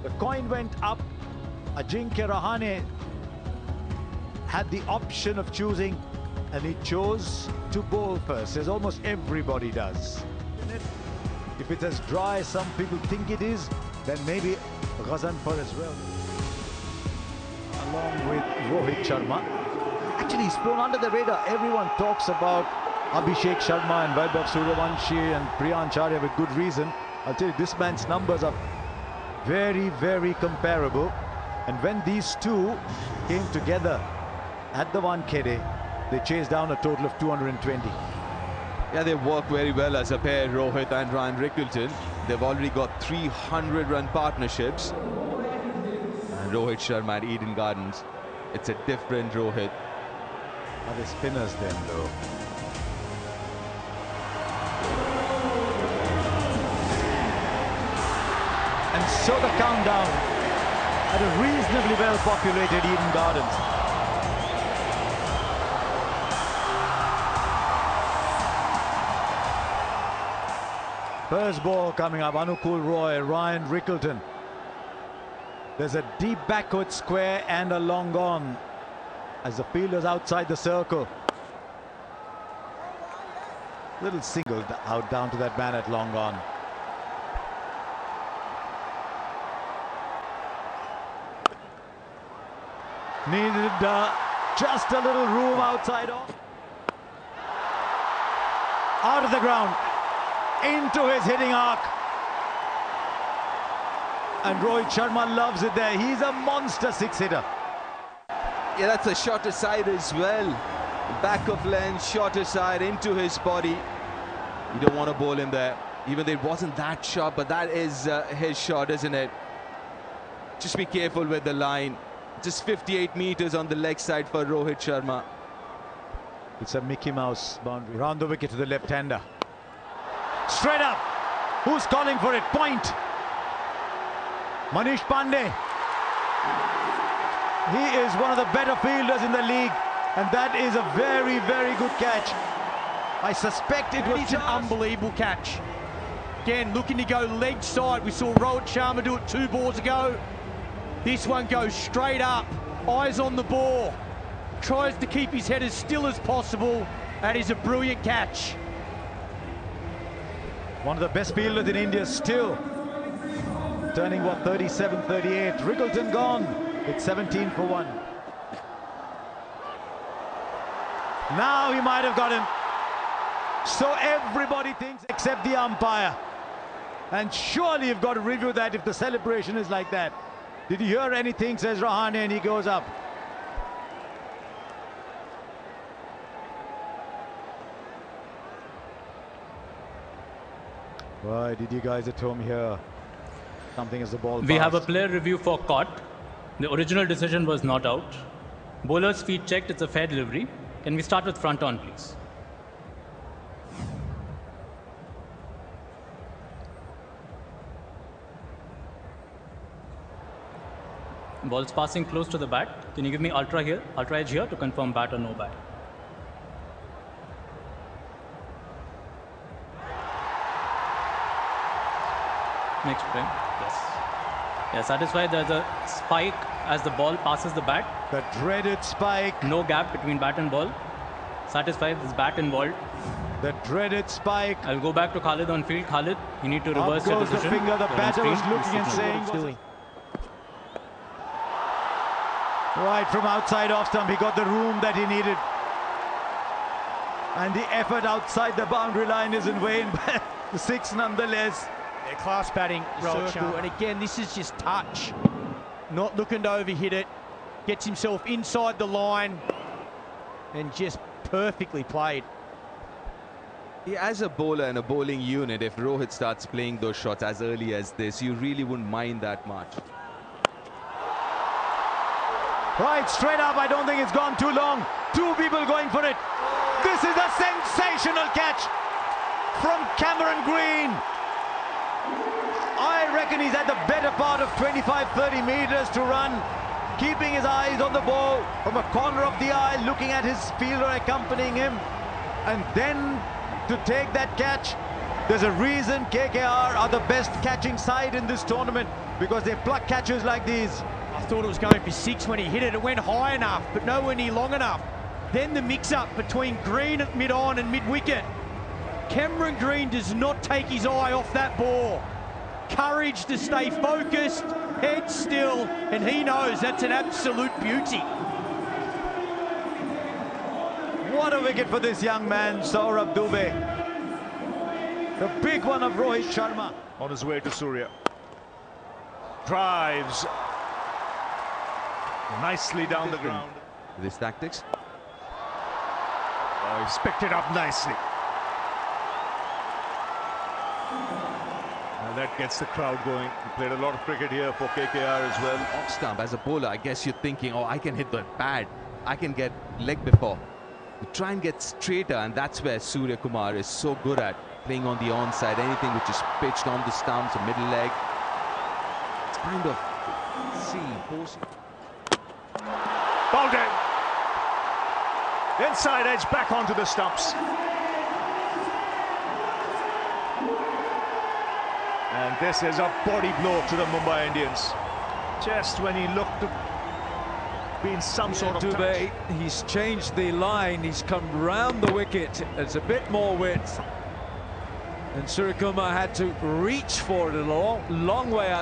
The coin went up. Ajinkya Rahane had the option of choosing, and he chose to bowl first, as almost everybody does. If it's as dry as some people think it is, then maybe Ghazanfar as well. Along with Rohit Sharma. Actually, he's flown under the radar. Everyone talks about Abhishek Sharma and Vaibhav Suryavanshi and Priyan Charya with good reason. I'll tell you, this man's numbers are very, very comparable. And when these two came together at the Wankhede, they chased down a total of 220. Yeah, they work very well as a pair, Rohit and Ryan Rickelton. They've already got 300-run partnerships. And Rohit Sharma at Eden Gardens, it's a different Rohit. Are they spinners then, though? And so the countdown at a reasonably well-populated Eden Gardens. First ball coming up, Anukul Roy, Ryan Rickelton. There's a deep backward square and a long on as the fielder's outside the circle. Little single out down to that man at long on. Needed just a little room outside off. Out of the ground. Into his hitting arc. And Rohit Sharma loves it there. He's a monster six-hitter. Yeah, that's a shorter side as well. Back of length, shorter side into his body. You don't want to bowl him there. Even though it wasn't that sharp, but that is his shot, isn't it? Just be careful with the line. Just 58 meters on the leg side for Rohit Sharma. It's a Mickey Mouse boundary. Round the wicket to the left-hander. Straight up. Who's calling for it? Point. Manish Pandey. He is one of the better fielders in the league, and that is a very, very good catch. I suspect it was an unbelievable catch. Again, looking to go leg side. We saw Rohit Sharma do it 2 balls ago. This one goes straight up, eyes on the ball, tries to keep his head as still as possible. That is a brilliant catch. One of the best fielders in India still. Turning, what, 37, 38. Rickelton gone. It's 17 for 1. Now he might have got him. So everybody thinks except the umpire. And surely you've got to review that if the celebration is like that. Did you hear anything, says Rahane, and he goes up. Why did you guys at home hear something as the ball passed? We have a player review for caught. The original decision was not out. Bowler's feet checked, it's a fair delivery. Can we start with front on, please? Ball's passing close to the bat. Can you give me ultra edge here to confirm bat or no bat? Next frame. Yes. Yeah, satisfied. There's a spike as the ball passes the bat. The dreaded spike. No gap between bat and ball. Satisfied. There's bat involved. The dreaded spike. I'll go back to Khalid on field. Khalid, you need to reverse your decision. Up goes the finger. The batter was looking and saying. Right from outside off stump, he got the room that he needed. And the effort outside the boundary line isn't vain, but the 6 nonetheless. Yeah, class batting, Rohit Sharma. And again, this is just touch. Not looking to overhit it. Gets himself inside the line. And just perfectly played. Yeah, as a bowler and a bowling unit, if Rohit starts playing those shots as early as this, you really wouldn't mind that much. Right, straight up. I don't think it's gone too long. 2 people going for it. This is a sensational catch from Cameron Green. I reckon he's at the better part of 25-30 meters to run, keeping his eyes on the ball from a corner of the eye, looking at his fielder accompanying him, and then to take that catch. There's a reason KKR are the best catching side in this tournament, because they pluck catches like these. I thought it was going for 6 when he hit it. It went high enough, but nowhere near long enough. Then the mix-up between Green at mid-on and mid-wicket. Cameron Green does not take his eye off that ball. Courage to stay focused, head still, and he knows that's an absolute beauty. What a wicket for this young man, Saurabh Dubey. The big one of Rohit Sharma. On his way to Surya. Drives nicely down the ground. With his tactics. Oh, he's picked it up nicely. And that gets the crowd going. He played a lot of cricket here for KKR as well. Off stump, as a bowler, I guess you're thinking, oh, I can hit the pad. I can get leg before. You try and get straighter, and that's where Surya Kumar is so good at. Playing on the onside, anything which is pitched on the stumps, a middle leg. It's kind of forcing. Bowled in. Inside edge back onto the stumps. And this is a body blow to the Mumbai Indians. Just when he looked to be in some sort of Dubey, he's changed the line, he's come round the wicket, there's a bit more width. And Surya Kumar had to reach for it a long way out.